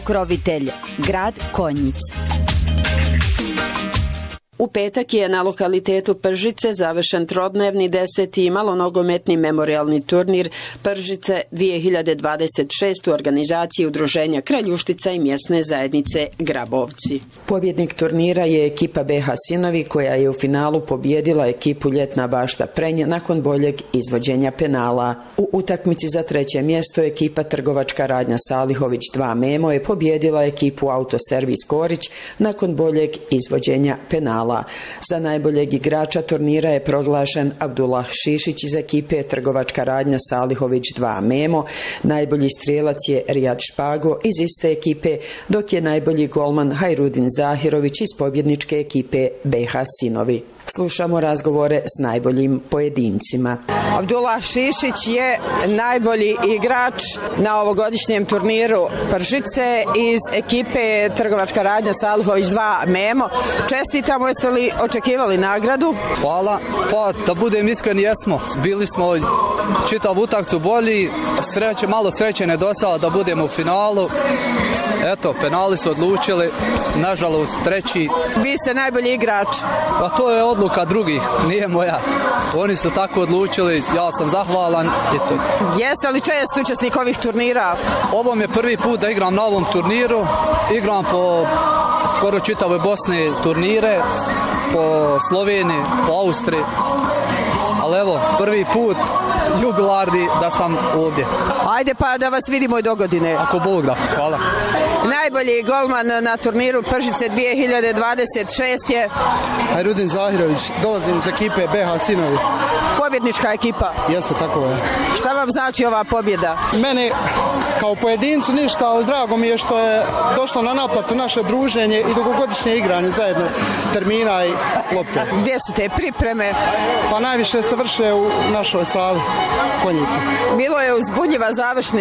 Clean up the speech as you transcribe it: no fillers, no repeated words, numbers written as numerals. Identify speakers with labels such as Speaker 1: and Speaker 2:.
Speaker 1: Pokrovitelj, grad Konjic.
Speaker 2: U petak je na lokalitetu Pržice završen trodnevni 10. malonogometni memorijalni turnir Pržice 2026 u organizaciji Udruženja Kraljuštica i mjesne zajednice Grabovci. Pobjednik turnira je ekipa BH Sinovi koja je u finalu pobjedila ekipu Ljetna bašta Prenj nakon boljeg izvođenja penala. U utakmici za treće mjesto ekipa Trgovačka radnja Salihović 2 Memo je pobjedila ekipu Autoservis Korić nakon boljeg izvođenja penala. Za najboljeg igrača turnira je proglašen Abdullah Šišić iz ekipe Trgovačka radnja Salihović 2 Memo. Najbolji strijelac je Rijad Špago iz iste ekipe, dok je najbolji golman Hajrudin Zahirović iz pobjedničke ekipe BH Sinovi. Slušamo razgovore s najboljim pojedincima. Abdullah Šišić je najbolji igrač na ovogodišnjem turniru Pržice iz ekipe Trgovačka radnja Salihović 2 Memo. Čestitamo, jeste li očekivali nagradu?
Speaker 3: Hvala, pa da budem iskren jesmo. Bili smo čitavu utakmicu bolji, malo sreće nedostalo da budemo u finalu. Eto, penali su odlučili, nažalost treći.
Speaker 2: Vi ste najbolji igrač.
Speaker 3: Pa to je odluka drugih, nije moja. Oni su tako odlučili, ja sam zahvalan.
Speaker 2: Jeste li čest učesnik ovih turnira?
Speaker 3: Ovo mi je prvi put da igram na ovom turniru. Igram po skoro čitavoj Bosni turnire, po Sloveniji, po Austriji. Ali evo, prvi put jubilarni da sam ovdje.
Speaker 2: Ajde pa da vas vidimo i dogodine.
Speaker 3: Ako Bog da, hvala.
Speaker 2: Najbolji golman na turniru Pržice 2026 je
Speaker 4: Hajrudin Zahirović, dolazim iz ekipe BH Sinovi.
Speaker 2: Pobjednička ekipa.
Speaker 4: Jeste, tako je.
Speaker 2: Šta vam znači ova pobjeda?
Speaker 4: Meni kao pojedincu ništa, ali drago mi je što je došlo na naplatu naše druženje i dugogodišnje igranje zajedno termina i lopte.
Speaker 2: Gdje su te pripreme?
Speaker 4: Pa najviše se vrše u našoj sali Konjici.
Speaker 2: Bilo je uzbudljiva završna